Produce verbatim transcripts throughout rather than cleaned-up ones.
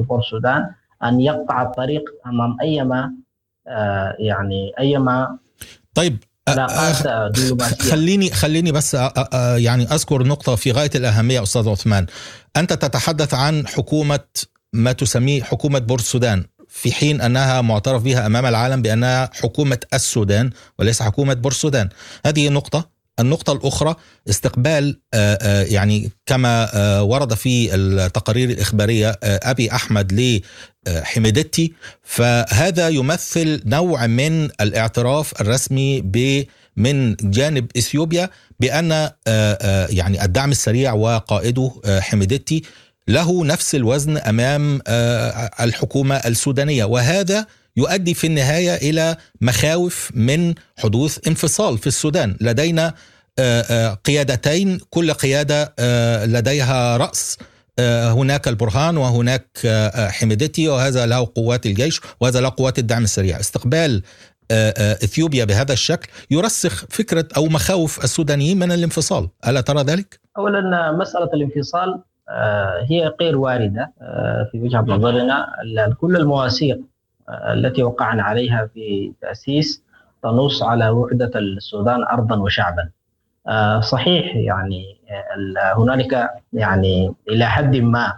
بور السودان أن يقطع الطريق أمام أيما آه يعني أيما طيب علاقات دبلوماسية. خليني خليني بس يعني أذكر نقطة في غاية الأهمية أستاذ عثمان. أنت تتحدث عن حكومة ما تسميه حكومة بور السودان، في حين أنها معترف بها أمام العالم بأنها حكومة السودان وليس حكومة بور السودان. هذه نقطة. النقطة الأخرى استقبال يعني كما ورد في التقارير الإخبارية أبي أحمد لحميدتي، فهذا يمثل نوع من الاعتراف الرسمي ب من جانب إثيوبيا بأن يعني الدعم السريع وقائده حميدتي له نفس الوزن أمام الحكومة السودانية، وهذا يؤدي في النهاية إلى مخاوف من حدوث انفصال في السودان. لدينا قيادتين، كل قيادة لديها رأس، هناك البرهان وهناك حميدتي، وهذا له قوات الجيش وهذا له قوات الدعم السريع. استقبال إثيوبيا بهذا الشكل يرسخ فكرة أو مخاوف السودانيين من الانفصال. ألا ترى ذلك؟ أولا مسألة الانفصال هي غير واردة في وجهة نظرنا. كل المواثيق التي وقعنا عليها في تأسيس تنص على وحدة السودان أرضا وشعبا. صحيح يعني هنالك يعني إلى حد ما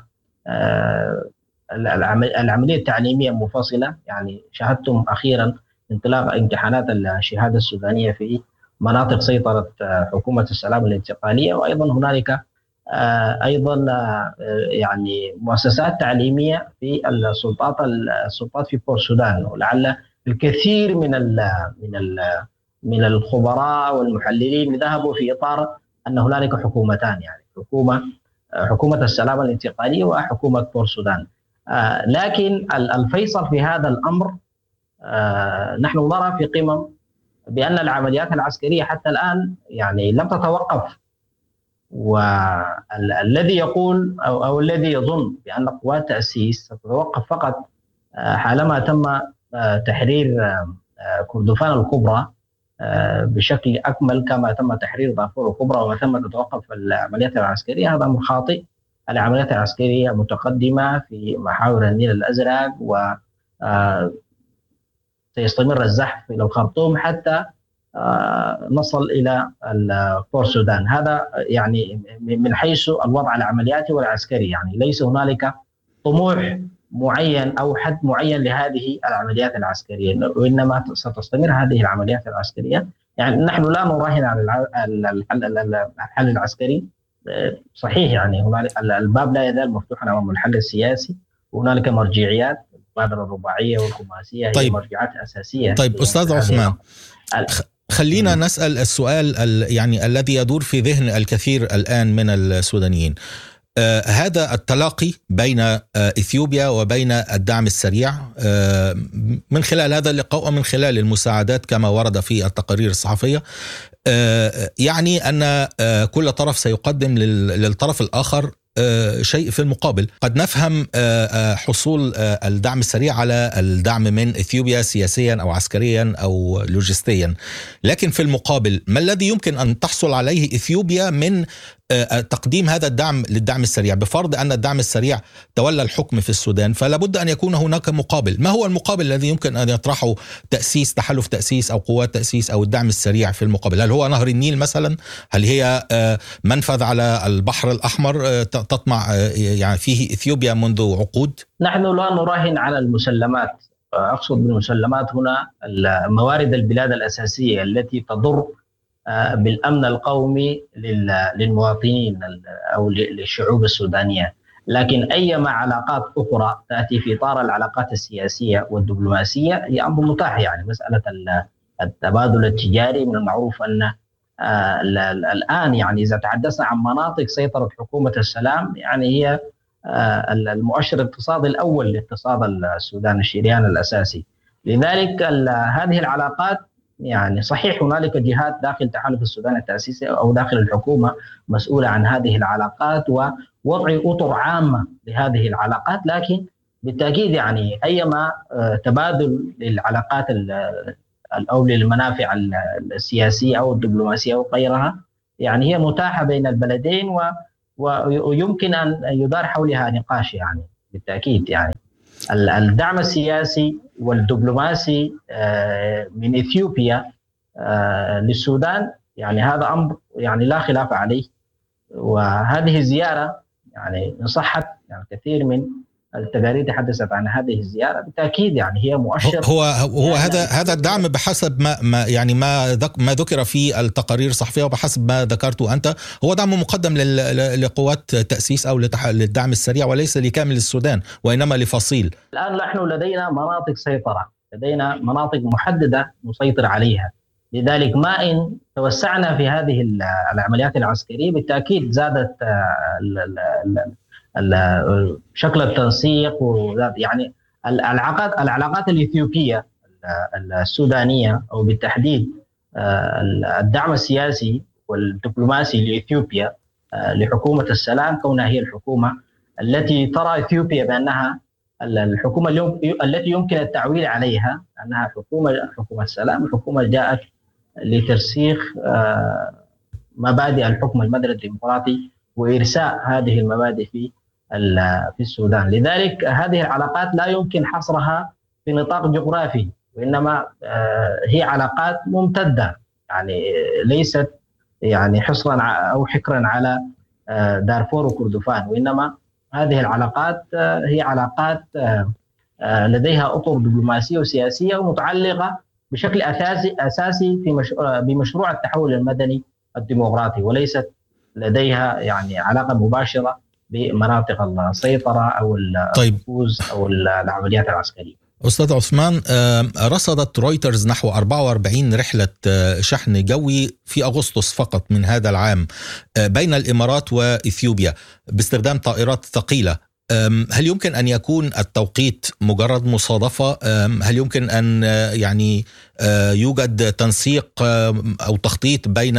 العملية التعليمية منفصلة. يعني شاهدتم أخيرا انطلاق امتحانات الشهادة السودانية في مناطق سيطرة حكومة السلام الانتقالية، وأيضا هنالك أيضا يعني مؤسسات تعليمية في السلطات السلطات في بور السودان. ولعل الكثير من ال من ال من الخبراء والمحللين ذهبوا في إطار أن هنالك حكومتان، يعني حكومة حكومة السلام الانتقالية وحكومة بور السودان. لكن الفيصل في هذا الأمر نحن نرى في قمم بأن العمليات العسكرية حتى الآن يعني لم تتوقف، والذي يقول أو, أو الذي يظن بأن قوات تأسيس ستتوقف فقط حالما تم تحرير كردفان الكبرى بشكل أكمل كما تم تحرير دارفور الكبرى وما تم تتوقف العمليات العسكرية، هذا أمر خاطئ. العمليات العسكرية متقدمة في محاور النيل الأزرق، و سيستمر الزحف إلى الخرطوم حتى نصل إلى بور السودان. هذا يعني من حيث الوضع العملياتي والعسكري، يعني ليس هنالك طموح معين أو حد معين لهذه العمليات العسكرية، وإنما ستستمر هذه العمليات العسكرية. يعني نحن لا نراهن على الحل العسكري. صحيح يعني هنالك الباب لا يزال مفتوحا أمام الحل السياسي، وهنالك مرجعيات المبادرة الرباعية والخماسية. طيب. هي مرجعات أساسية. طيب أستاذ عثمان، خلينا نسأل السؤال يعني الذي يدور في ذهن الكثير الآن من السودانيين. آه هذا التلاقي بين آه إثيوبيا وبين الدعم السريع آه من خلال هذا اللقاء ومن خلال المساعدات كما ورد في التقارير الصحفية، آه يعني أن آه كل طرف سيقدم للطرف الآخر آه شيء في المقابل. قد نفهم آه حصول آه الدعم السريع على الدعم من إثيوبيا سياسيا أو عسكريا أو لوجستيا، لكن في المقابل ما الذي يمكن أن تحصل عليه إثيوبيا من تقديم هذا الدعم للدعم السريع؟ بفرض أن الدعم السريع تولى الحكم في السودان، فلا بد أن يكون هناك مقابل. ما هو المقابل الذي يمكن أن يطرحه تأسيس تحالف تأسيس أو قوات تأسيس أو الدعم السريع في المقابل؟ هل هو نهر النيل مثلا؟ هل هي منفذ على البحر الأحمر تطمع يعني فيه إثيوبيا منذ عقود؟ نحن لا نراهن على المسلمات. أقصد بالمسلمات هنا موارد البلاد الأساسية التي تضر بالأمن القومي للمواطنين أو للشعوب السودانية. لكن أيما علاقات أخرى تأتي في إطار العلاقات السياسية والدبلوماسية هي أمر متاح. يعني مسألة التبادل التجاري من المعروف أن الآن يعني إذا تحدثنا عن مناطق سيطرة حكومة السلام يعني هي المؤشر الاقتصادي الأول لاقتصاد السودان، الشريان الأساسي. لذلك هذه العلاقات يعني صحيح هنالك جهات داخل تحالف السودان التأسيسي أو داخل الحكومة مسؤولة عن هذه العلاقات ووضع أطر عامة لهذه العلاقات، لكن بالتأكيد يعني أيما تبادل للعلاقات أو للمنافع السياسية أو الدبلوماسية أو غيرها يعني هي متاحة بين البلدين ويمكن أن يدار حولها نقاش. يعني بالتأكيد. يعني الدعم السياسي والدبلوماسي من إثيوبيا للسودان يعني هذا أمر يعني لا خلاف عليه. وهذه الزيارة يعني إن صحت يعني كثير من التقارير تحدثت عن هذه الزيارة بالتأكيد يعني هي مؤشر. هو هو يعني هذا هذا الدعم بحسب ما ما يعني ما ذك ما ذكر في التقارير الصحفية وبحسب ما ذكرته أنت، هو دعم مقدم لقوات تأسيس أو للدعم السريع وليس لكامل السودان وإنما لفصيل. الآن نحن لدينا مناطق سيطرة، لدينا مناطق محددة نسيطر عليها، لذلك ما إن توسعنا في هذه العمليات العسكرية بالتأكيد زادت شكل التنسيق يعني العلاقات العلاقات الإثيوبية السودانية أو بالتحديد الدعم السياسي والدبلوماسي لإثيوبيا لحكومة السلام، كونها هي الحكومة التي ترى إثيوبيا بأنها الحكومة التي يمكن التعويل عليها أنها حكومة حكومة السلام، حكومة جاءت لترسيخ مبادئ الحكم المدني الديمقراطي وإرساء هذه المبادئ في في السودان. لذلك هذه العلاقات لا يمكن حصرها في نطاق جغرافي، وإنما هي علاقات ممتدة، يعني ليست يعني حصرا أو حكرا على دارفور وكردفان، وإنما هذه العلاقات هي علاقات لديها أطر دبلوماسية وسياسية ومتعلقة بشكل أساسي أساسي في مشروع بمشروع التحول المدني الديمقراطي، وليست لديها يعني علاقة مباشرة بمناطق السيطرة أو النفوذ أو العمليات العسكرية. أستاذ عثمان، رصدت رويترز نحو أربعة وأربعين رحلة شحن جوي في أغسطس فقط من هذا العام بين الإمارات وإثيوبيا باستخدام طائرات ثقيلة. هل يمكن أن يكون التوقيت مجرد مصادفة؟ هل يمكن أن يعني يوجد تنسيق أو تخطيط بين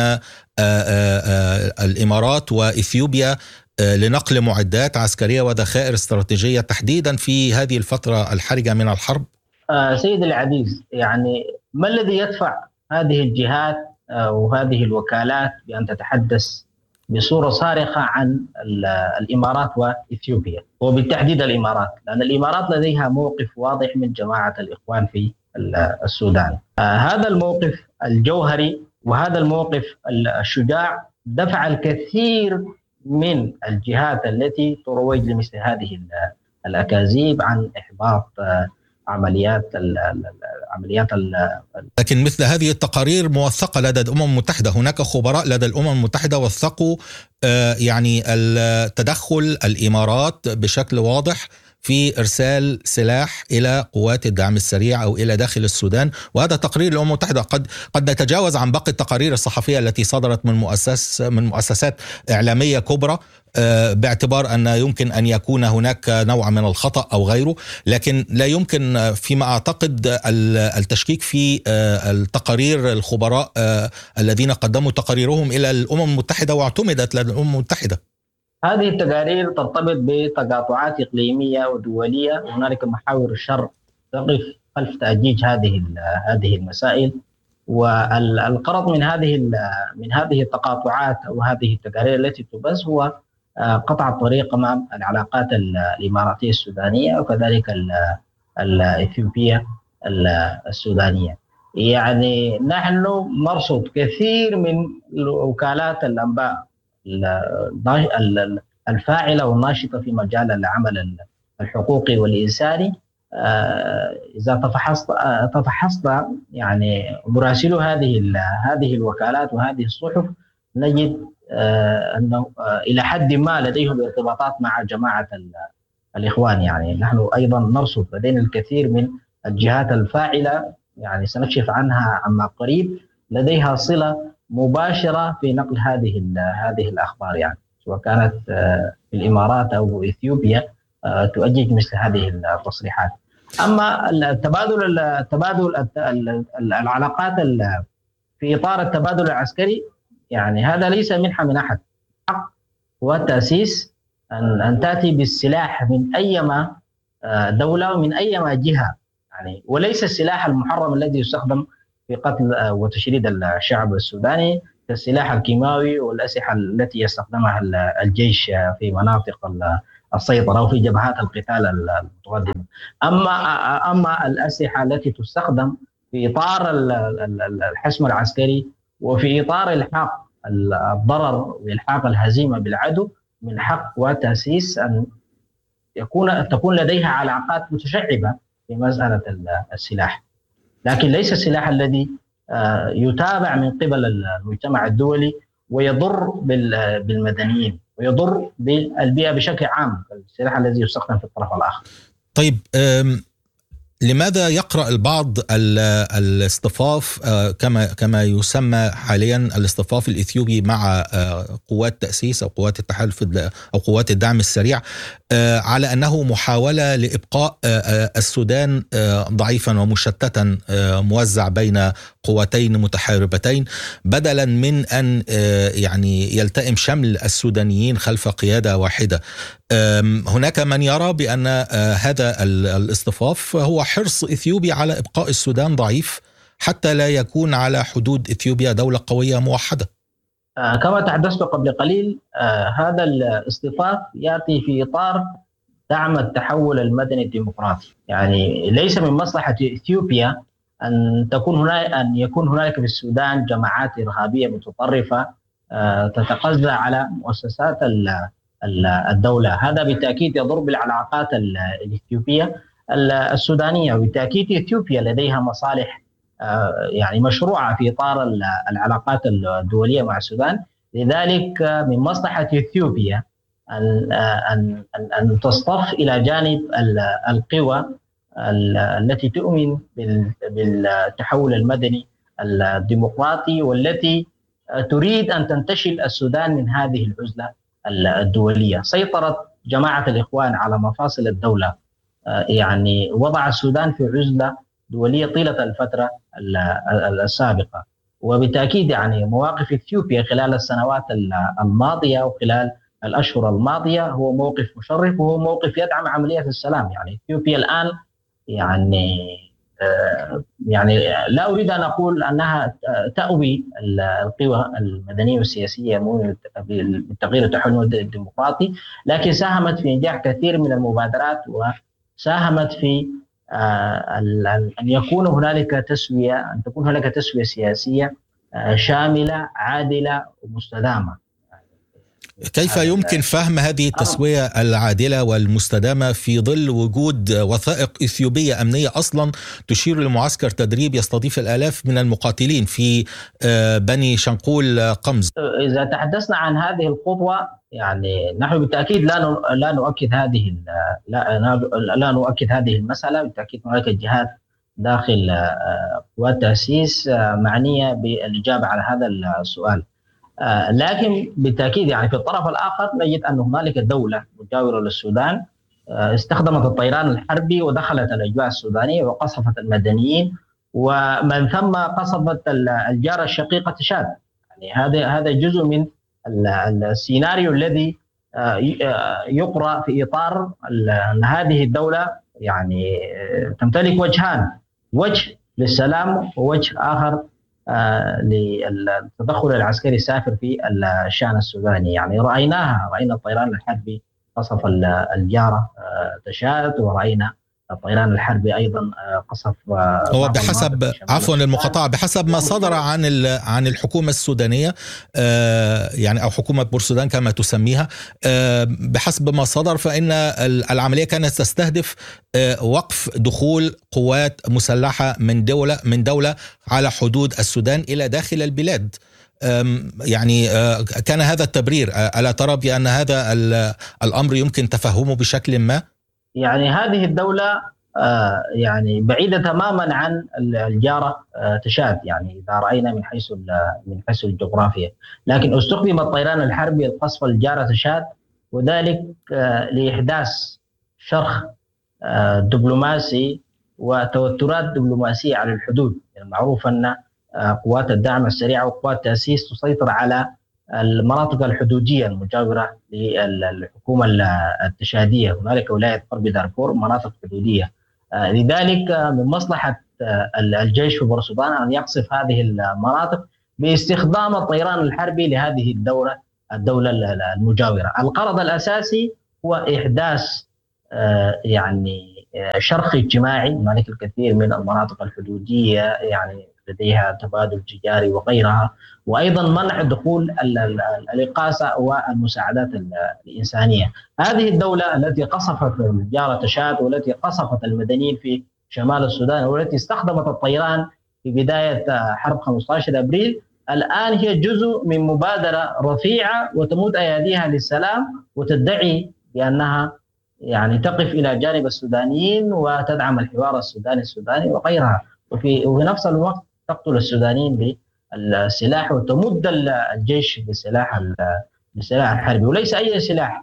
الإمارات وإثيوبيا لنقل معدات عسكرية وذخائر استراتيجية تحديدا في هذه الفترة الحرجة من الحرب؟ سيد العزيز، يعني ما الذي يدفع هذه الجهات وهذه الوكالات بأن تتحدث بصورة صارخة عن الإمارات وإثيوبيا، وبالتحديد الإمارات؟ لأن الإمارات لديها موقف واضح من جماعة الإخوان في السودان. هذا الموقف الجوهري وهذا الموقف الشجاع دفع الكثير من الجهات التي تروج لمثل هذه الأكاذيب عن إحباط عمليات عمليات لكن مثل هذه التقارير موثقة لدى الأمم المتحدة. هناك خبراء لدى الأمم المتحدة وثقوا يعني التدخل الإمارات بشكل واضح في إرسال سلاح إلى قوات الدعم السريع أو إلى داخل السودان، وهذا تقرير الأمم المتحدة قد قد يتجاوز عن باقي التقارير الصحفية التي صدرت من مؤسس من مؤسسات إعلامية كبرى، باعتبار أن يمكن أن يكون هناك نوع من الخطأ أو غيره، لكن لا يمكن فيما أعتقد التشكيك في التقارير الخبراء الذين قدموا تقاريرهم إلى الأمم المتحدة واعتمدت لدى الأمم المتحدة. هذه التقارير ترتبط بتقاطعات إقليمية ودولية، وهنالك محاور شر تقف خلف تأجيج هذه هذه المسائل. والغرض من هذه من هذه التقاطعات أو هذه التقارير التي تبث هو قطع الطريق أمام العلاقات الإماراتية السودانية وكذلك الإثيوبية السودانية. يعني نحن نرصد كثير من وكالات الأنباء الفاعلة والناشطة في مجال العمل الحقوقي والإنساني. إذا تفحصت تفحصت يعني مراسلو هذه هذه الوكالات وهذه الصحف نجد أنه إلى حد ما لديهم ارتباطات مع جماعة الإخوان. يعني نحن أيضا نرصد لدينا الكثير من الجهات الفاعلة، يعني سنكشف عنها عما قريب، لديها صلة مباشرة في نقل هذه هذه الأخبار، يعني سواء كانت في الإمارات أو إثيوبيا تؤجج مثل هذه التصريحات. أما التبادل التبادل العلاقات في إطار التبادل العسكري، يعني هذا ليس منحة من أحد، حق والتأسيس أن أن تأتي بالسلاح من أيما دولة ومن أيما جهة، يعني وليس السلاح المحرم الذي يستخدم في قتل وتشريد الشعب السوداني كالسلاح الكيماوي والأسلحة التي يستخدمها الجيش في مناطق السيطرة أو في جبهات القتال المتقدمة. أما أما الأسلحة التي تستخدم في إطار الحسم العسكري وفي إطار إلحاق الضرر وإلحاق الهزيمة بالعدو، من حق وتأسيس أن يكون تكون لديها علاقات متشعبة في مسألة السلاح، لكن ليس السلاح الذي يتابع من قبل المجتمع الدولي ويضر بالمدنيين ويضر بالبيئة بشكل عام، السلاح الذي يستخدم في الطرف الآخر. طيب، لماذا يقرأ البعض الاصطفاف كما كما يسمى حاليا الاصطفاف الإثيوبي مع قوات تأسيس أو قوات التحالف أو قوات الدعم السريع على أنه محاولة لإبقاء السودان ضعيفا ومشتتا موزع بين قوتين متحاربتين، بدلا من أن يعني يلتئم شمل السودانيين خلف قيادة واحدة؟ هناك من يرى بأن هذا الاصطفاف هو حرص إثيوبيا على إبقاء السودان ضعيف حتى لا يكون على حدود إثيوبيا دولة قوية موحدة. كما تحدثت قبل قليل، هذا الاصطفاف يأتي في إطار دعم التحول المدني الديمقراطي. يعني ليس من مصلحة إثيوبيا أن تكون هناك أن يكون هناك في السودان جماعات إرهابية متطرفة تتقضى على مؤسسات الدولة. هذا بالتأكيد يضر بالعلاقات الإثيوبية السودانية، وبالتأكيد إثيوبيا لديها مصالح يعني مشروعة في إطار العلاقات الدولية مع السودان. لذلك من مصلحة إثيوبيا أن أن أن تصطف إلى جانب القوى التي تؤمن بالتحول المدني الديمقراطي والتي تريد أن تنتشل السودان من هذه العزلة الدولية. سيطرت جماعة الإخوان على مفاصل الدولة، يعني وضع السودان في عزلة دولية طيلة الفترة السابقة، وبالتأكيد يعني مواقف إثيوبيا خلال السنوات الماضية وخلال الأشهر الماضية هو موقف مشرف وهو موقف يدعم عملية السلام. يعني إثيوبيا الآن يعني يعني لا أريد أن أقول أنها تأوي القوى المدنية والسياسية بالتغيير التحول الديمقراطي، لكن ساهمت في إنجاح كثير من المبادرات وساهمت في أن يكون هنالك تسوية أن تكون هنالك تسوية سياسية شاملة عادلة ومستدامة. كيف يمكن فهم هذه التسوية العادلة والمستدامة في ظل وجود وثائق إثيوبية أمنية أصلا تشير لمعسكر تدريب يستضيف الآلاف من المقاتلين في بني شنقول قمز؟ إذا تحدثنا عن هذه الخطوة، يعني نحن بالتأكيد لا لا نؤكد هذه لا لا نؤكد هذه المسألة. بالتأكيد هناك جهات داخل قوات التأسيس معنية بالإجابة على هذا السؤال، لكن بالتأكيد يعني في الطرف الآخر نجد أن هنالك دولة مجاورة للسودان استخدمت الطيران الحربي ودخلت الأجواء السودانية وقصفت المدنيين، ومن ثم قصفت الجارة الشقيقة تشاد. يعني هذا هذا جزء من السيناريو الذي يقرأ في إطار أن هذه الدولة يعني تمتلك وجهان، وجه للسلام ووجه آخر للتدخل العسكري السافر في الشأن السوداني. يعني رأيناها رأينا الطيران الحربي قصف الجارة تشاد، ورأينا الطيران الحربي أيضا قصف. هو بحسب عفوا المقاطعة بحسب ما صدر عن عن الحكومة السودانية يعني أو حكومة بورسودان كما تسميها، بحسب ما صدر فإن العملية كانت تستهدف وقف دخول قوات مسلحة من دولة من دولة على حدود السودان إلى داخل البلاد. يعني كان هذا التبرير. ألا ترى بأن هذا الأمر يمكن تفهمه بشكل ما؟ يعني هذه الدولة يعني بعيدة تماما عن الجارة تشاد، يعني إذا رأينا من حيث من حيث الجغرافيا، لكن استخدم الطيران الحربي لقصف الجارة تشاد، وذلك لإحداث شرخ دبلوماسي وتوترات دبلوماسية على الحدود. المعروف أن قوات الدعم السريع وقوات التأسيس تسيطر على المناطق الحدودية المجاورة للحكومة التشادية. هنالك ولاية غرب دارفور مناطق حدودية، لذلك من مصلحة الجيش في بورسودان أن يقصف هذه المناطق باستخدام الطيران الحربي لهذه الدولة الدولة المجاورة. الغرض الأساسي هو إحداث يعني شرخ اجتماعي. هناك الكثير من المناطق الحدودية يعني لديها تبادل تجاري وغيرها، وأيضا منع دخول الإغاثة والمساعدات الإنسانية. هذه الدولة التي قصفت الجارة تشاد والتي قصفت المدنيين في شمال السودان والتي استخدمت الطيران في بداية حرب خمسة عشر أبريل، الآن هي جزء من مبادرة رفيعة وتمد أيديها للسلام وتدعي بأنها يعني تقف إلى جانب السودانيين وتدعم الحوار السوداني السوداني وغيرها، وفي وفي نفس الوقت تقتل السودانيين بالسلاح وتمد الجيش بالسلاح بالسلاح الحربي، وليس أي سلاح،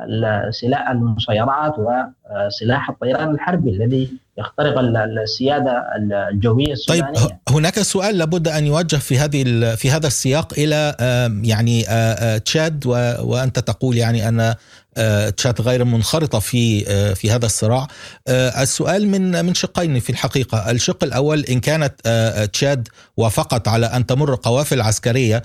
سلاح المسيرات وسلاح الطيران الحربي الذي يخترق السيادة الجوية السودانية. طيب هناك سؤال لابد أن يوجه في هذه في هذا السياق إلى يعني تشاد، وأنت تقول يعني أن تشاد غير منخرطة في في هذا الصراع. السؤال من من شقين في الحقيقة. الشق الأول، إن كانت تشاد وافقت على أن تمر قوافل عسكرية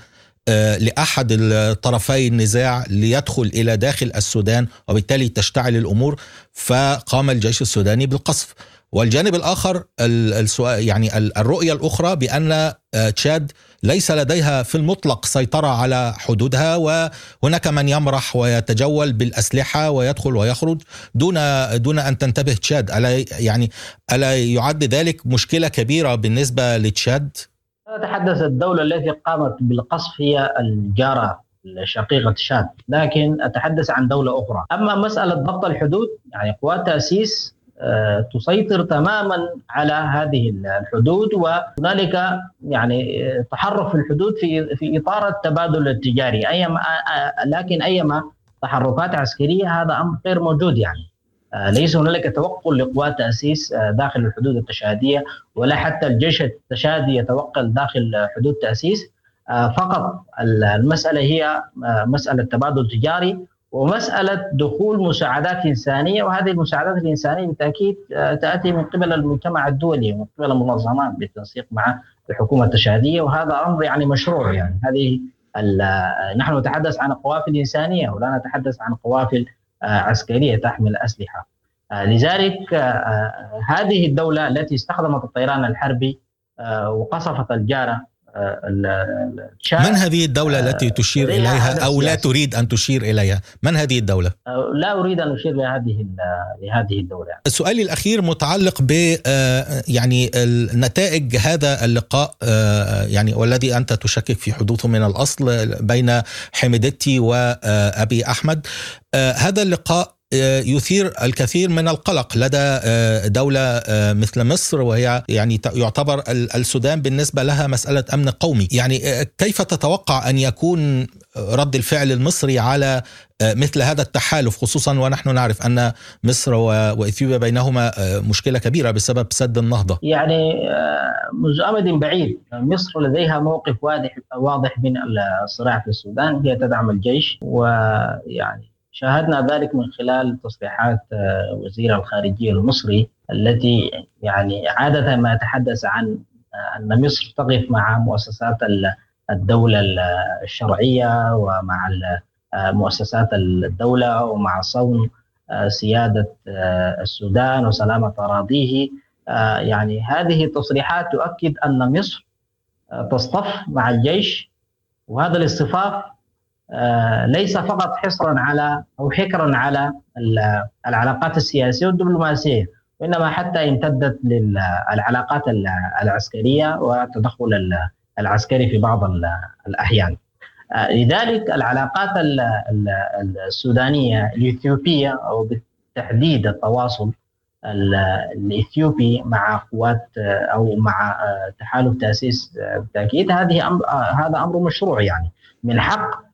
لأحد الطرفي النزاع ليدخل إلى داخل السودان وبالتالي تشتعل الأمور، فقام الجيش السوداني بالقصف. والجانب الآخر السؤال يعني الرؤية الأخرى بأن تشاد ليس لديها في المطلق سيطرة على حدودها، وهناك من يمرح ويتجول بالأسلحة ويدخل ويخرج دون دون أن تنتبه تشاد. ألا يعني ألا يعد ذلك مشكلة كبيرة بالنسبة لتشاد؟ أتحدث الدولة التي قامت بالقصف هي الجارة الشقيقة تشاد، لكن أتحدث عن دولة أخرى. أما مسألة ضبط الحدود، يعني قوات تأسيس تسيطر تماما على هذه الحدود، وهنالك يعني تحرك في الحدود في في إطار التبادل التجاري، أيما لكن أيما تحركات عسكرية هذا أمر غير موجود. يعني ليس هنالك توقل لقوات تأسيس داخل الحدود التشادية، ولا حتى الجيش التشادي يتوقل داخل حدود تأسيس. فقط المسألة هي مسألة تبادل تجاري ومسألة دخول مساعدات إنسانية، وهذه المساعدات الإنسانية بالتأكيد تأتي من قبل المجتمع الدولي ومن قبل المنظمات بالتنسيق مع الحكومة التشادية، وهذا أمر يعني مشروع. يعني هذه نحن نتحدث عن قوافل إنسانية ولا نتحدث عن قوافل عسكرية تحمل أسلحة. لذلك هذه الدولة التي استخدمت الطيران الحربي وقصفت الجارة، من هذه الدولة التي تشير إليها أو لا تريد أن تشير إليها؟ من هذه الدولة؟ لا أريد أن أشير لهذه لهذه الدولة. السؤال الأخير متعلق ب يعني النتائج هذا اللقاء، يعني والذي أنت تشكك في حدوثه من الأصل، بين حميدتي وأبي أحمد. هذا اللقاء يثير الكثير من القلق لدى دولة مثل مصر، وهي يعني يعتبر السودان بالنسبة لها مسألة أمن قومي. يعني كيف تتوقع أن يكون رد الفعل المصري على مثل هذا التحالف، خصوصا ونحن نعرف أن مصر وإثيوبيا بينهما مشكلة كبيرة بسبب سد النهضة؟ يعني منذ أمد بعيد مصر لديها موقف واضح واضح من الصراع في السودان، هي تدعم الجيش، ويعني شاهدنا ذلك من خلال تصريحات وزير الخارجية المصري التي يعني عادة ما يتحدث عن أن مصر تقف مع مؤسسات الدولة الشرعية ومع مؤسسات الدولة ومع صون سيادة السودان وسلامة أراضيه. يعني هذه التصريحات تؤكد أن مصر تصطف مع الجيش، وهذا الاصطفاف ليس فقط حصرا على أو حكرا على العلاقات السياسية والدبلوماسية، وإنما حتى امتدت للعلاقات العسكرية والتدخل العسكري في بعض الأحيان. لذلك العلاقات السودانية الإثيوبية، أو بالتحديد التواصل الإثيوبي مع قوات أو مع تحالف تأسيس بالتأكيد هذه أمر هذا أمر مشروع. يعني من حق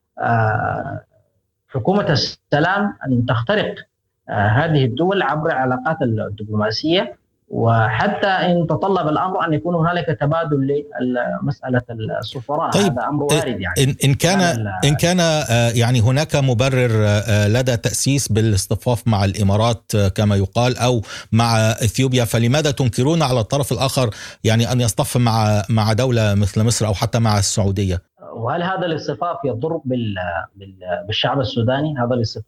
حكومة السلام أن تخترق هذه الدول عبر العلاقات الدبلوماسية، وحتى إن تطلب الأمر أن يكون هنالك تبادل لمسألة السفراء. طيب هذا أمر وارد. يعني إن كان إن كان يعني هناك مبرر لدى تأسيس بالاصطفاف مع الإمارات كما يقال أو مع إثيوبيا، فلماذا تنكرون على الطرف الآخر يعني أن يصطف مع مع دولة مثل مصر أو حتى مع السعودية؟ وهل هذا الاصطفاف يضر بالشعب السوداني؟ هذا الاصطفاف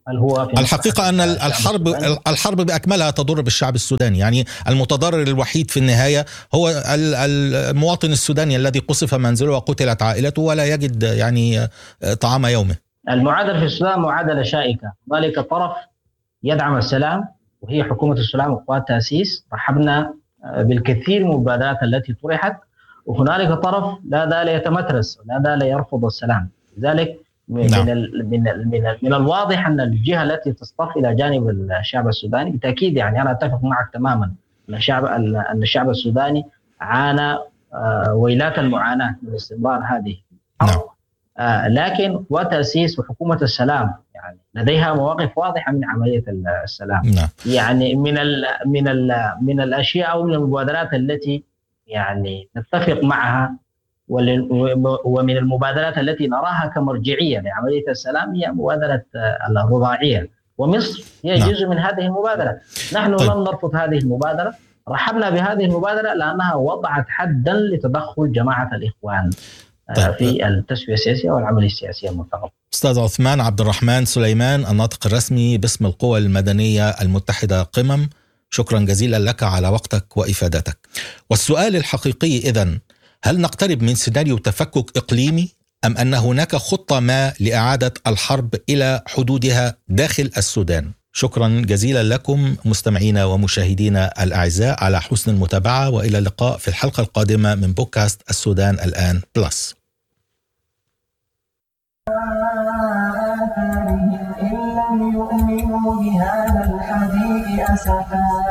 هل هو في الحقيقة أن الحرب الحرب بأكملها تضر بالشعب السوداني، يعني المتضرر الوحيد في النهاية هو المواطن السوداني الذي قصف منزله وقتلت عائلته ولا يجد يعني طعام يومه. المعادلة في السودان معادلة شائكة، هنالك طرف يدعم السلام وهي حكومة السلام وقوات تأسيس، رحبنا بالكثير من المبادرات التي طرحت، وهنالك طرف لا زال يتمترس ولا زال يرفض السلام. لذلك من نعم. من من من الواضح ان الجهه التي تصطف الى جانب الشعب السوداني بالتاكيد، يعني انا اتفق معك تماما ان الشعب ان الشعب السوداني عانى ويلات المعاناه من استمرار هذه نعم. آه لكن وتأسيس وحكومة السلام يعني لديها مواقف واضحة من عملية السلام. نعم. يعني من ال من ال من الأشياء أو من المبادرات التي يعني نتفق معها ومن المبادرات التي نراها كمرجعية لعملية السلام هي مبادرة الرضاعية، ومصر هي نعم. جزء من هذه المبادرة. نحن طيب. لم نرفض هذه المبادرة، رحبنا بهذه المبادرة لأنها وضعت حدا لتدخل جماعة الإخوان طيب. في التسوية السياسية والعملية السياسية المنتظمة. أستاذ عثمان عبد الرحمن سليمان، الناطق الرسمي باسم القوى المدنية المتحدة قمم، شكرا جزيلا لك على وقتك وإفادتك. والسؤال الحقيقي إذن، هل نقترب من سيناريو تفكك إقليمي أم أن هناك خطة ما لإعادة الحرب إلى حدودها داخل السودان؟ شكرا جزيلا لكم مستمعينا ومشاهدينا الأعزاء على حسن المتابعة، وإلى اللقاء في الحلقة القادمة من بودكاست السودان الآن بلس. إن لم يؤمنوا بهذا الحديث أسفا.